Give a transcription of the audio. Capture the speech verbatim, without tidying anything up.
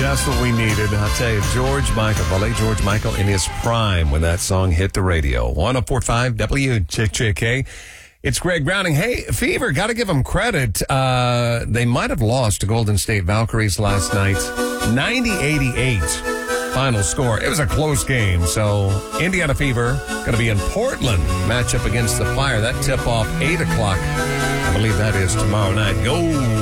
Just what we needed. I'll tell you, George Michael, the late George Michael in his prime when that song hit the radio. one oh four point five W J J K. It's Greg Browning. Hey, Fever, got to give them credit. Uh, they might have lost to Golden State Valkyries last night. ninety eighty-eight final score. It was a close game. So Indiana Fever going to be in Portland. Matchup against the Fire. That tip off eight o'clock. I believe that is tomorrow night. Go